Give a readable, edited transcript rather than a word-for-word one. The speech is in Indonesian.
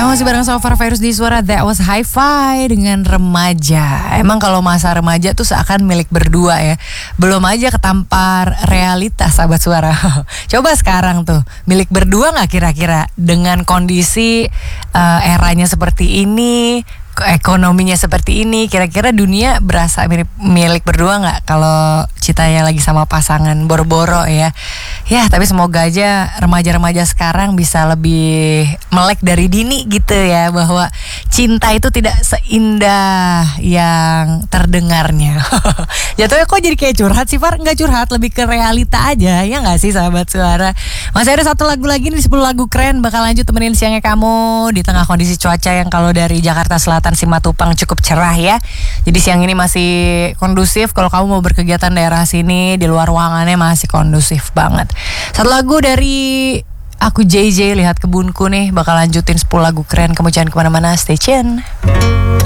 Ya masih bareng So Far Virus di Suara. That was Hi-Fi dengan Remaja. Emang kalau masa remaja tuh seakan milik berdua ya. Belum aja ketampar realitas sahabat Suara. Coba sekarang tuh milik berdua gak kira-kira dengan kondisi eranya seperti ini, ekonominya seperti ini, kira-kira dunia berasa milik berdua nggak kalau citanya lagi sama pasangan boro-boro ya. Ya tapi semoga aja remaja-remaja sekarang bisa lebih melek dari dini gitu ya, bahwa cinta itu tidak seindah yang terdengarnya. Jatuhnya kok jadi kayak curhat sih Far? Nggak curhat, lebih ke realita aja ya nggak sih sahabat Suara. Masih ada satu lagu lagi nih, 10 lagu keren bakal lanjut temenin siangnya kamu di tengah kondisi cuaca yang kalau dari Jakarta Selatan Simatupang cukup cerah ya. Jadi siang ini masih kondusif kalau kamu mau berkegiatan daerah sini, di luar ruangannya masih kondusif banget. Satu lagu dari aku JJ, Lihat Kebunku nih bakal lanjutin 10 lagu keren. Kamu jangan kemana-mana, stay tune.